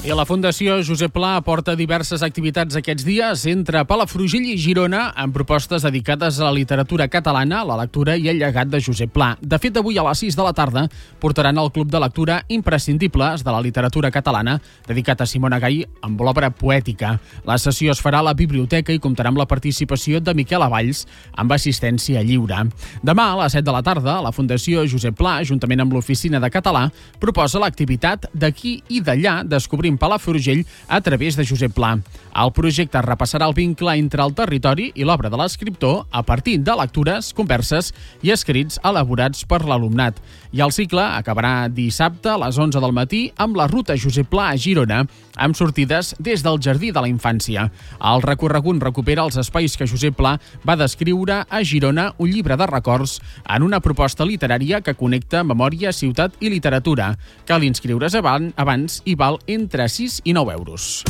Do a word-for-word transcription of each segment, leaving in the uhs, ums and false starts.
I la Fundació Josep Pla aporta diverses activitats aquests dies entre Palafrugell i Girona amb propostes dedicades a la literatura catalana, la lectura i el llegat de Josep Pla. De fet, avui a les sis de la tarda portaran al Club de Lectura Imprescindibles de la literatura catalana dedicat a Simona Gai amb l'obra poètica. La sessió es farà a la biblioteca i comptarà amb la participació de Miquel Avalls amb assistència lliure. Demà a les set de la tarda, la Fundació Josep Pla, juntament amb l'Oficina de Català, proposa l'activitat d'aquí i d'allà descobrint Palafrugell a través de Josep Pla. El projecte repassarà el vincle entre el territori i l'obra de l'escriptor a partir de lectures, converses i escrits elaborats per l'alumnat. I el cicle acabarà dissabte a les onze del matí amb la ruta Josep Pla a Girona, amb sortides des del Jardí de la Infància. El recorregut recupera els espais que Josep Pla va descriure a Girona, un llibre de records, en una proposta literària que connecta memòria, ciutat i literatura. Cal inscriure's abans i val entre sis i nou euros.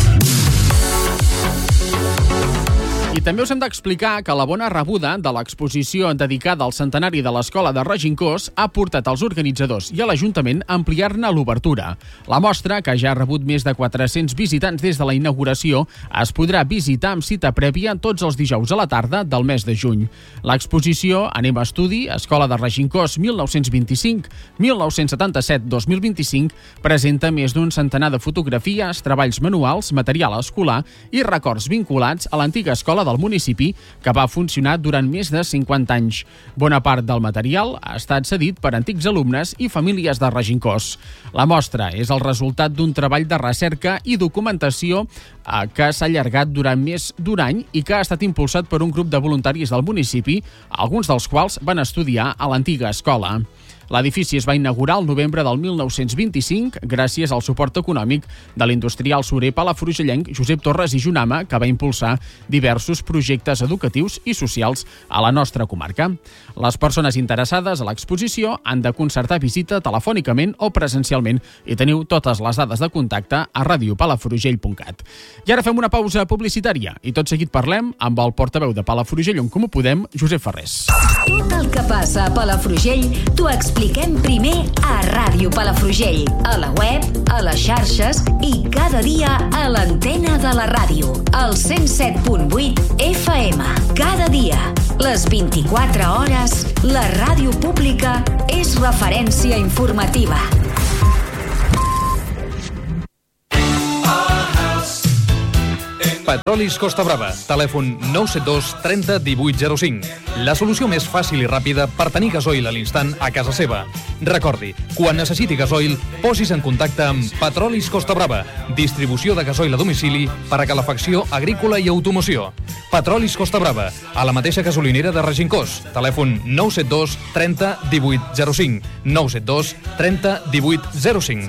I també us hem d'explicar que la bona rebuda de l'exposició dedicada al centenari de l'Escola de Regencós ha portat als organitzadors i a l'Ajuntament a ampliar-ne l'obertura. La mostra, que ja ha rebut més de quatre-cents visitants des de la inauguració, es podrà visitar amb cita prèvia tots els dijous a la tarda del mes de juny. L'exposició Anem a Estudi, Escola de Regencós mil nou-cents vint-i-cinc a mil nou-cents setanta-set a dos mil vint-i-cinc, presenta més d'un centenar de fotografies, treballs manuals, material escolar i records vinculats a l'antiga escola del municipi que va funcionar durant més de cinquanta anys. Bona part del material ha estat cedit per antics alumnes i famílies de Regencós. La mostra és el resultat d'un treball de recerca i documentació eh, que s'ha allargat durant més d'un any i que ha estat impulsat per un grup de voluntaris del municipi, alguns dels quals van estudiar a l'antiga escola. L'edifici es va inaugurar el novembre del mil nou-cents vint-i-cinc gràcies al suport econòmic de l'industrial surer palafrugellenc Josep Torres i Junama, que va impulsar diversos projectes educatius i socials a la nostra comarca. Les persones interessades a l'exposició han de concertar visita telefònicament o presencialment i teniu totes les dades de contacte a radio palafrugell punt cat. I ara fem una pausa publicitària i tot seguit parlem amb el portaveu de Palafrugell en Comú Podem, Josep Ferrés. Tot el que passa a Palafrugell t'ho expliquem primer a Ràdio Palafrugell, a la web, a les xarxes i cada dia a l'antena de la ràdio, al cent set punt vuit F M. Cada dia, les vint-i-quatre hores, la ràdio pública és referència informativa. Petrolis Costa Brava. Telèfon nou set dos trenta divuit zero cinc. La solució més fàcil i ràpida per tenir gasoil a l'instant a casa seva. Recordi, quan necessiti gasoil, posis en contacte amb Petrolis Costa Brava. Distribució de gasoil a domicili per a calefacció agrícola i automoció. Petrolis Costa Brava, a la mateixa gasolinera de Regencós. Telèfon nou set dos trenta divuit zero cinc. nou set dos trenta divuit zero cinc.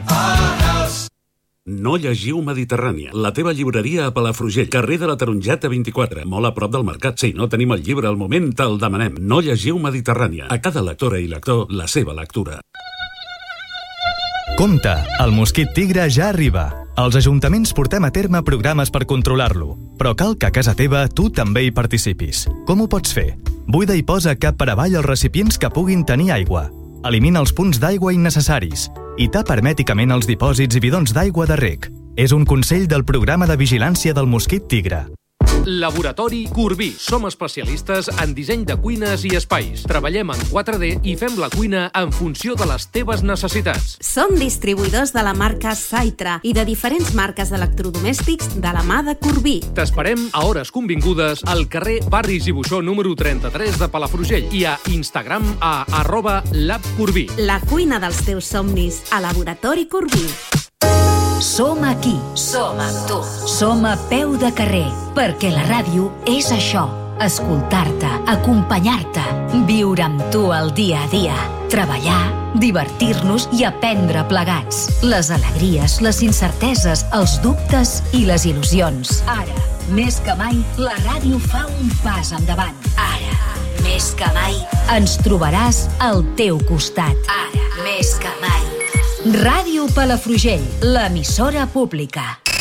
No llegiu Mediterrània, la teva llibreria a Palafrugell, carrer de la Tarongeta vint-i-quatre, molt a prop del mercat. Si no tenim el llibre al moment, te'l demanem. No llegiu Mediterrània. A cada lectora i lector, la seva lectura. Compte, el mosquit tigre ja arriba. Els ajuntaments portem a terme programes per controlar-lo, però cal que a casa teva tu també hi participis. Com ho pots fer? Buida i posa cap per avall els recipients que puguin tenir aigua. Elimina els punts d'aigua innecessaris i tapa hermèticament els dipòsits i bidons d'aigua de reg. És un consell del programa de vigilància del mosquit tigre. Laboratori Corbí. Som especialistes en disseny de cuines i espais. Treballem en quatre D i fem la cuina en funció de les teves necessitats. Som distribuïdors de la marca Saitra i de diferents marques d'electrodomèstics de la mà de Corbí. T'esperem a hores convingudes al carrer Barris i Buixó número trenta-tres de Palafrugell i a Instagram a arroba labcorbí. La cuina dels teus somnis a Laboratori Corbí. Som aquí. Som amb tu. Som a peu de carrer, perquè la ràdio és això. Escoltar-te, acompanyar-te, viure amb tu el dia a dia, treballar, divertir-nos i aprendre plegats. Les alegries, les incerteses, els dubtes i les il·lusions. Ara, més que mai, la ràdio fa un pas endavant. Ara, més que mai, ens trobaràs al teu costat. Ara, més que mai. Ràdio Palafrugell, l'emissora pública.